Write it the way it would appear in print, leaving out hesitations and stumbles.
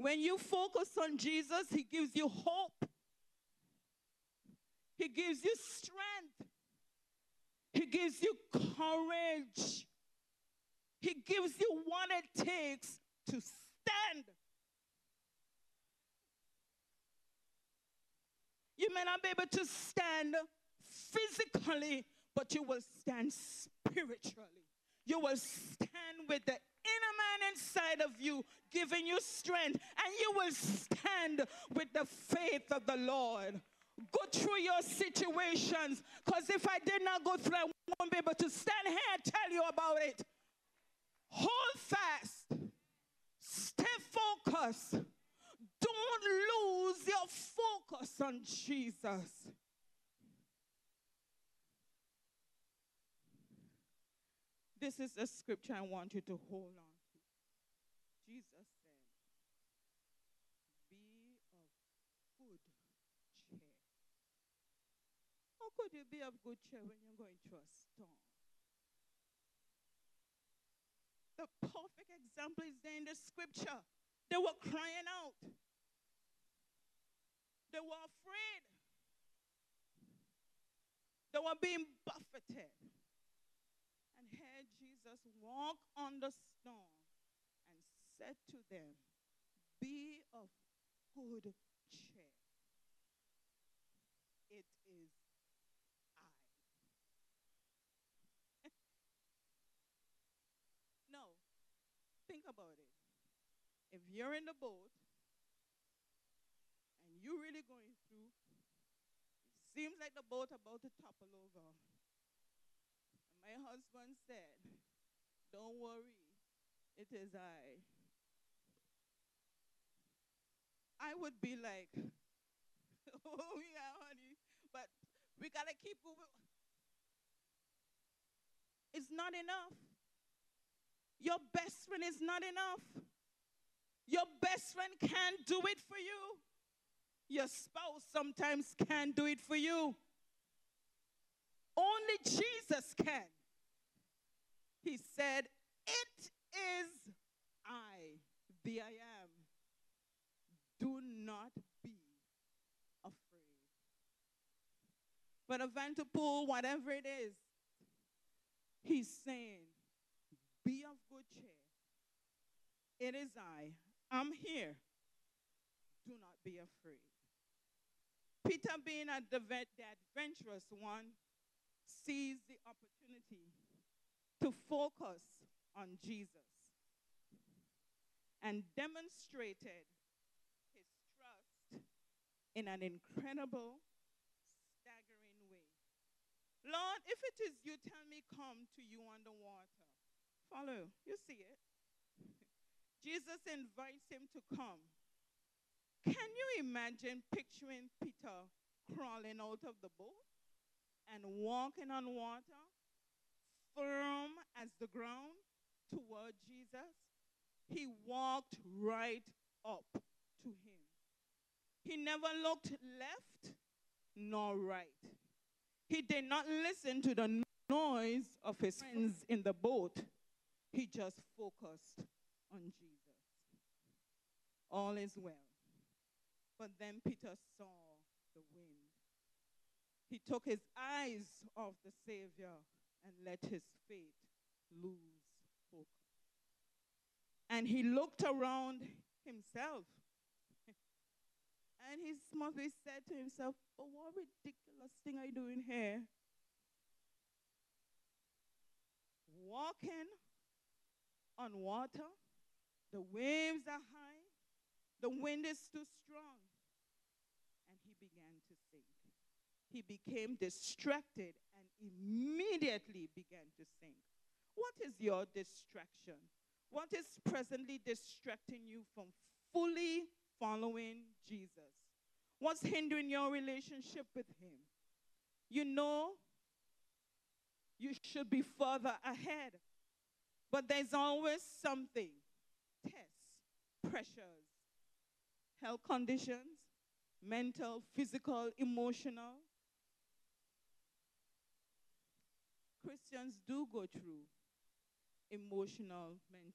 When you focus on Jesus, he gives you hope. He gives you strength. He gives you courage. He gives you what it takes to stand. You may not be able to stand physically, but you will stand spiritually. You will stand with the inner man inside of you, giving you strength, and you will stand with the faith of the Lord. Go through your situations, because if I did not go through, I won't be able to stand here and tell you about it. Hold fast. Stay focused. Don't lose your focus on Jesus. This is a scripture I want you to hold on to. Jesus said, be of good cheer. How could you be of good cheer when you're going through a storm? The perfect example is there in the scripture. They were crying out. They were afraid. They were being buffeted. And here Jesus walked on the storm and said to them, be of good cheer. It is I. No, think about it. If you're in the boat and you're really going through, it seems like the boat about to topple over. And my husband said, don't worry, it is I. I would be like, oh yeah, honey, but we gotta keep moving. It's not enough. Your best friend is not enough. Your best friend can't do it for you. Your spouse sometimes can't do it for you. Only Jesus can. He said, it is I, the I am. Do not be afraid. But Vanderpool, whatever it is, he's saying, be of good cheer. It is I. I'm here. Do not be afraid. Peter, being the adventurous one, seized the opportunity to focus on Jesus and demonstrated his trust in an incredible, staggering way. Lord, if it is you, tell me come to you on the water. Follow, you see it. Jesus invites him to come. Can you imagine picturing Peter crawling out of the boat and walking on water, firm as the ground, toward Jesus? He walked right up to him. He never looked left nor right. He did not listen to the noise of his friends in the boat. He just focused on Jesus. All is well. But then Peter saw the wind. He took his eyes off the Savior and let his faith lose focus. And he looked around himself. And he must have said to himself, oh, what ridiculous thing are you doing here? Walking on water, the waves are high, the wind is too strong. And he began to sink. He became distracted and immediately began to sink. What is your distraction? What is presently distracting you from fully following Jesus? What's hindering your relationship with him? You know you should be further ahead, but there's always something. Tests, pressures, health conditions, mental, physical, emotional. Christians do go through emotional, mental